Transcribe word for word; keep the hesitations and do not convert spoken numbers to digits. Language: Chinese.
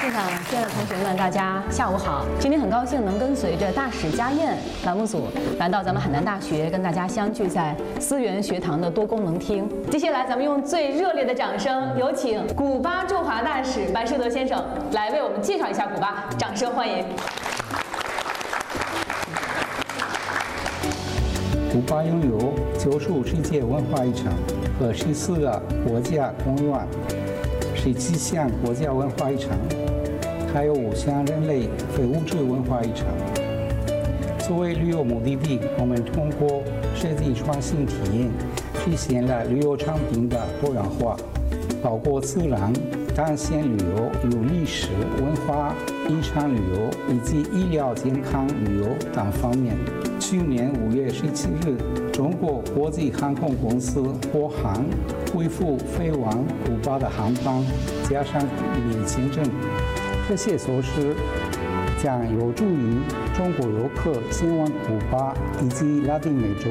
现场亲爱的同学们，大家下午好！今天很高兴能跟随着大使家宴栏目组来到咱们海南大学，跟大家相聚在思源学堂的多功能厅。接下来，咱们用最热烈的掌声，有请古巴驻华大使白士德先生来为我们介绍一下古巴，掌声欢迎！ 古巴拥有九十五世界文化遗产和十四个国家公园，是七项国家文化遗产，还有五项人类非物质文化遗产。作为旅游目的地，我们通过设计创新体验，实现了旅游产品的多样化，包括自然、探险旅游、有历史文化遗产旅游以及医疗健康旅游等方面。去年五月十七日，中国国际航空公司国航恢复飞往古巴的航班，加上免签证。这些措施将有助于中国游客前往古巴以及拉丁美洲